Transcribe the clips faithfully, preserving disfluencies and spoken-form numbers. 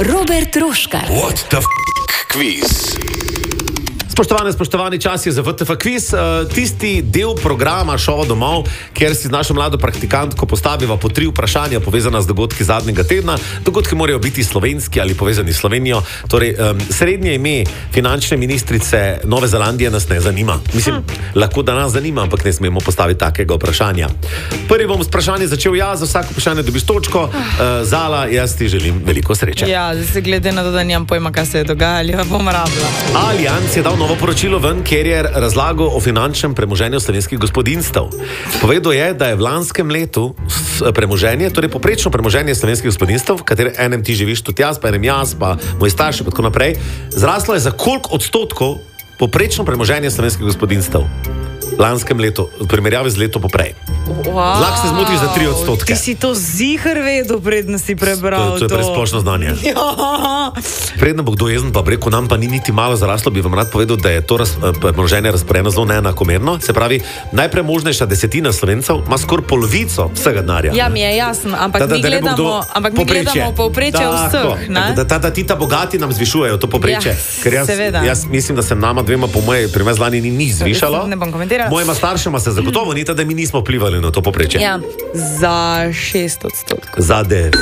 Robert Roškar. What the f*** quiz? Spoštovane, spoštovani, čas je za V T F kviz, tisti del programa Šova domov, kjer si z našo mlado praktikantko postaviva po tri vprašanja povezana z dogodki zadnjega tedna. Dogodki morajo biti slovenski ali povezani s Slovenijo. Torej, um, srednje ime finančne ministrice Nove Zelandije nas ne zanima. Mislim, hm. lahko da nas zanima, ampak ne smemo postaviti takega vprašanja. Prvi bom s vprašanjem začel jaz, za vsako vprašanje dobiš točko. Uh, Zala, jaz ti želim veliko sreče. Ja, zdaj se glede na to, da nimam pojma, kaj se je dogajalo, pa bom rabila. Allianz je dal novo poročilo ven, kjer je razlagal o finančnem premoženju slovenskih gospodinstv. Povedal je, da je v lanskem letu premoženje, torej poprečno premoženje slovenskih gospodinstv, v katerem enem ti živiš tudi jaz, pa enem jaz, pa moji starši, pa tako naprej, zraslo je za koliko odstotkov poprečno premoženje slovenskih gospodinstv v lanskem letu, v primerjavi z leto poprej. Wow. Lahko se zmotiš za tri odstotke. Ti si to ziher vedel, predno si prebral. To, to je presplošno znanje. Ja. Predno bo kdo jezen, pa rekel, nam pa ni niti malo zaraslo, bi vam rad povedal, da je to raz, premoženje razporejeno zelo neenakomerno. Se pravi, najpremožnejša desetina Slovencev ima skoraj polovico vsega denarja. Ja, mi je jasno, ampak mi gledamo, ampak mi gledamo povprečje vseh, ne? Da, da, da ti ta bogati nam zvišujejo to povprečje. Ja, ker jaz, seveda. Jaz mislim, da se nama dvema po moje primer zlani ni nič zvišalo. Ne bom komentirala. Mojima staršema se zagotovo ni, da mi nismo vplivali na to povprečje. Ja, za šest odstotkov. Za devet.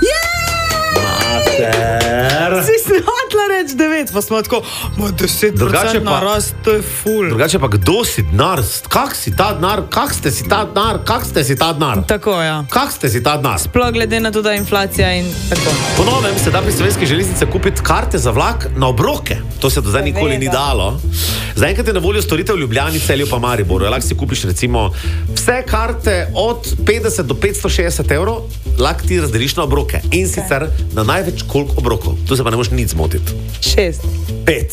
Mater! Si si hotla reči devet, pa smo tako, ma deset procent narast, to je ful. Drugače pa, kdo si denar? Kak si ta denar? Kak ste si ta denar? Kak ste si ta denar? Tako, ja. Kak ste si ta denar? Sploh glede na to, da je inflacija in tako. Po novem se da pri slovenskih železnicah kupiti karte za vlak na obroke. To se do zdaj nikoli ni dalo. Zaenkrat je na voljo storitev v Ljubljani, Celju pa Mariboru. Lahko si kupiš recimo vse karte od petdeset do petsto šestdeset evrov, lahko ti razdeliš na obroke. In sicer na največ koliko obrokov. Tu se pa ne moš nič zmotiti. Šest. Pet.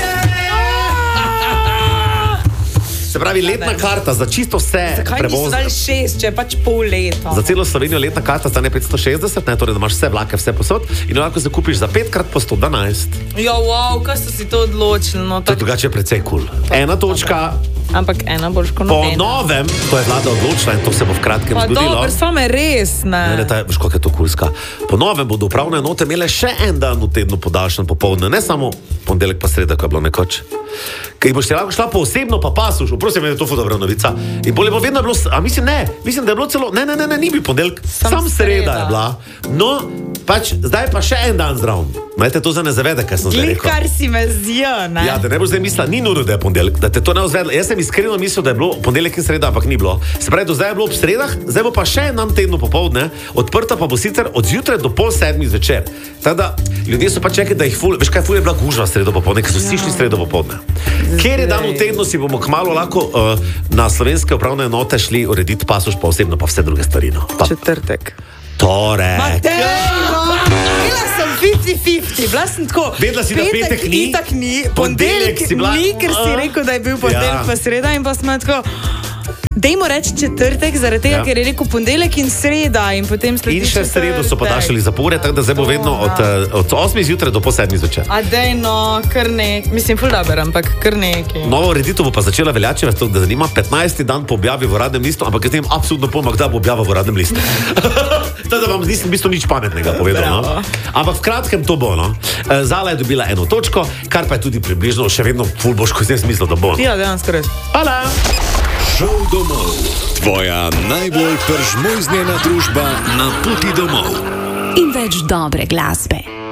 Se pravi, letna karta za čisto vse Zakaj prevoze. niso dali šest, če je pač pol leta? Za celo Slovenijo letna karta stane petsto šestdeset, ne, torej da imaš vse vlake, vse posod in lahko zakupiš za petkrat po sto dvanajst. Ja, wow, kaj so si to odločili? No, To je drugače precej kul. Cool. Ena točka. Ampak ena boš kot Po novem, to je vlada odločila in to se bo v kratkem pa zgodilo. dobro, same res, ne. Ne, ne, ta, veš, kako je to kulska. Po novem bodo upravne enote imele še en dan v tednu podaljšan popoldne, ne samo ponedeljek pa sreda, ko je bilo nekoč. Kaj boš ti lahko šla po osebno pa pasuš, prosim, meni je to dobra novica. In bolje bo vedno bilo, a mislim ne, mislim, da je bilo celo, ne, ne, ne, ne, ni bil ponedeljek, sam, sam sreda, sreda je bila. No, pač, zdaj pa še en dan zdrav. Majte to za ne zavede, kaj sem zdaj rekel. Kar si me zjo, ne? Ja, da ne boš zdaj mislila, ni nujno, da je ponedeljek, da te to ne ozvedla. Jaz sem iskreno mislil, da je bilo ponedeljek in sreda, ampak ni bilo. Se pravi, do zdaj je bilo ob sredah, zdaj bo pa še en dan tedno popoldne, odprta pa bo sicer od zjutraj do pol sedmih zvečer. Tako da ljudje so pa čekali, da jih ful, veš kaj, ful je bila gužva sredo popoldne, ker so vsi šli sredo popoldne. Ker je dan v tednu, si bomo kmalu lahko uh, na slovenske upravne enote šli urediti pasuš pa osebno pa vse druge stvari. No. Pa Četrtek. Torek. Matej! Bila sem fifty fifty, bila sem tako. Vedela si, da petek ni, itak ni, ponedeljek si bila. Ni, ker si rekel, da je bil ponedeljek Ja. pa sreda in pa smo tako. Dajmo reči četrtek, zaradi tega, Ja. ker je rekel ponedeljek in sreda in potem sledi In še sredo so četrtek. podaljšali zapore, tako da zdaj bo vedno od, eh, od osmih zjutraj do pol sedmih zvečer. A dej no, kar nek, mislim ful dober, ampak kar neki. Nova ureditev bo pa začela veljati, vas to da zanima, petnajsti dan po objavi v uradnem listu, ampak jaz nimam absolutno pojma, kdaj bo objava v uradnem listu. Tako da vam nisem v bistvu nič pametnega povedal. No? Ampak v kratkem to bo. No? Zala je dobila eno točko, kar pa je tudi približno, še vedno ful boš, ko sem smislil, da bo. Ja, dejansko res. Hvala! Šov domov. Tvoja najbolj peržmojznjena družba na poti domov. In več dobre glasbe.